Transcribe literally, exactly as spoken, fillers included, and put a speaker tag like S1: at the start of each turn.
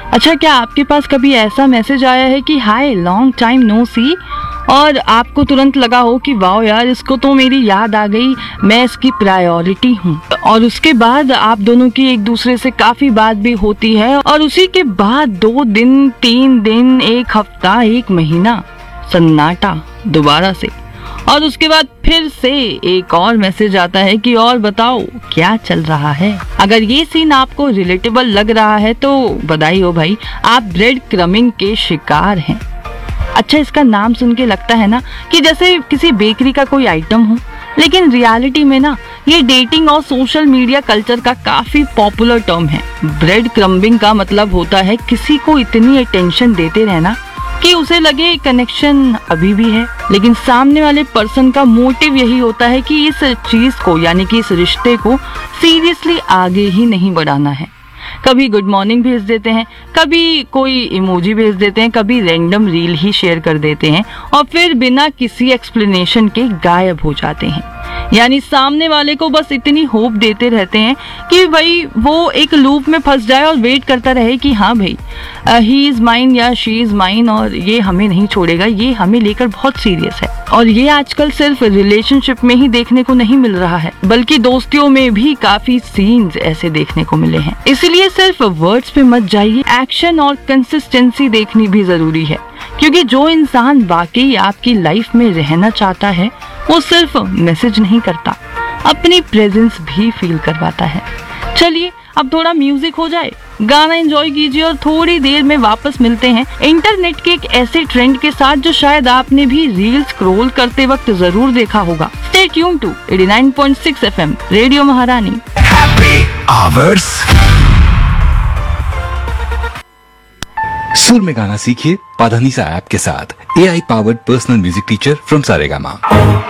S1: अच्छा, क्या आपके पास कभी ऐसा मैसेज आया है कि हाय लॉन्ग टाइम नो सी, और आपको तुरंत लगा हो कि वाओ यार, इसको तो मेरी याद आ गई, मैं इसकी प्रायोरिटी हूँ, और उसके बाद आप दोनों की एक दूसरे से काफी बात भी होती है, और उसी के बाद दो दिन, तीन दिन, एक हफ्ता, एक महीना सन्नाटा दोबारा से, और उसके बाद फिर से एक और मैसेज आता है कि और बताओ क्या चल रहा है। अगर ये सीन आपको रिलेटेबल लग रहा है तो बधाई हो भाई, आप ब्रेड क्रमिंग के शिकार हैं। अच्छा, इसका नाम सुन के लगता है ना कि जैसे किसी बेकरी का कोई आइटम हो, लेकिन रियलिटी में ना ये डेटिंग और सोशल मीडिया कल्चर का काफी पॉपुलर टर्म है। ब्रेड क्रम्बिंग का मतलब होता है किसी को इतनी अटेंशन देते रहना कि उसे लगे कनेक्शन अभी भी है, लेकिन सामने वाले पर्सन का मोटिव यही होता है कि इस चीज को, यानी कि इस रिश्ते को सीरियसली आगे ही नहीं बढ़ाना है। कभी गुड मॉर्निंग भेज देते हैं, कभी कोई इमोजी भेज देते हैं, कभी रैंडम रील ही शेयर कर देते हैं, और फिर बिना किसी एक्सप्लेनेशन के गायब हो जाते हैं। यानी सामने वाले को बस इतनी होप देते रहते हैं कि भाई वो एक लूप में फंस जाए और वेट करता रहे कि हाँ भाई ही इज माइन या शी इज माइन, और ये हमें नहीं छोड़ेगा, ये हमें लेकर बहुत सीरियस है। और ये आजकल सिर्फ रिलेशनशिप में ही देखने को नहीं मिल रहा है, बल्कि दोस्तियों में भी काफी सीन्स ऐसे देखने को मिले हैं। इसलिए सिर्फ वर्ड्स पे मत जाइए, एक्शन और कंसिस्टेंसी देखनी भी जरूरी है, क्योंकि जो इंसान वाकई आपकी लाइफ में रहना चाहता है वो सिर्फ मैसेज नहीं करता, अपनी प्रेजेंस भी फील करवाता है। चलिए अब थोड़ा म्यूजिक हो जाए, गाना एंजॉय कीजिए, और थोड़ी देर में वापस मिलते हैं इंटरनेट के एक ऐसे ट्रेंड के साथ जो शायद आपने भी रील स्क्रॉल करते वक्त जरूर देखा होगा। Stay tune to eighty nine point six F M radio महारानी।
S2: Happy hours. सुर में गाना सीखिए पाधानीसा ऐप के साथ। ए I powered personal music teacher from Saregama.